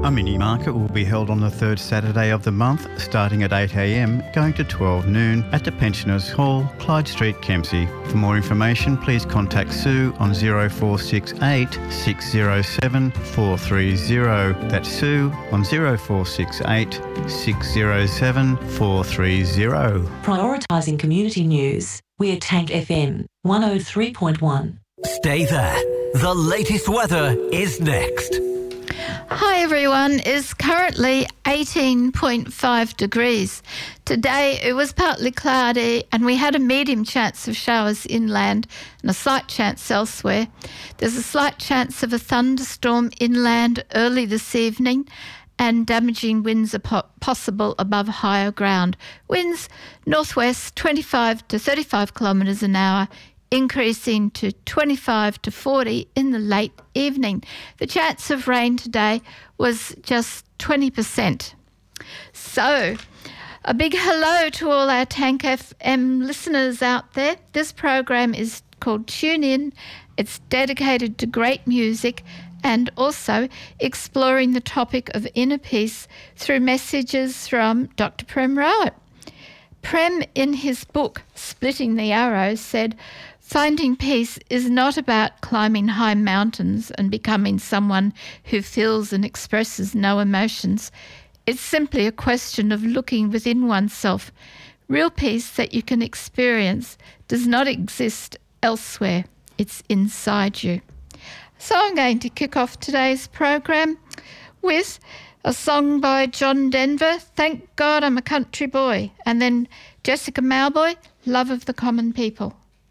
A mini market will be held on the third Saturday of the month, starting at 8 a.m, going to 12 noon at the Pensioners Hall, Clyde Street, Kempsey. For more information, please contact Sue on 0468 607 430. That's Sue on 0468 607 430. Prioritising community news. We're Tank FM 103.1. Stay there. The latest weather is next. Hi everyone, it's currently 18.5 degrees. Today it was partly cloudy and we had a medium chance of showers inland and a slight chance elsewhere. There's a slight chance of a thunderstorm inland early this evening and damaging winds are possible above higher ground. Winds northwest 25 to 35 kilometres an hour, increasing to 25 to 40 in the late evening. The chance of rain today was just 20%. So, a big hello to all our Tank FM listeners out there. This program is called Tune In. It's dedicated to great music and also exploring the topic of inner peace through messages from Dr. Prem Rawat. Prem, in his book, Splitting the Arrow, said, "Finding peace is not about climbing high mountains and becoming someone who feels and expresses no emotions. It's simply a question of looking within oneself. Real peace that you can experience does not exist elsewhere. It's inside you." So I'm going to kick off today's program with a song by John Denver, "Thank God I'm a Country Boy," and then Jessica Mauboy, "Love of the Common People."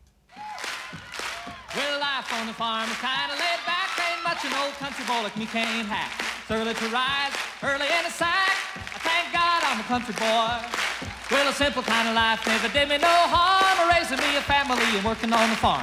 Well, life on the farm is kind of laid back. Ain't much an old country boy like me can't hack. It's early to rise, early in the sack. I thank God I'm a country boy. Well, a simple kind of life never did me no harm. Raising me a family and working on the farm.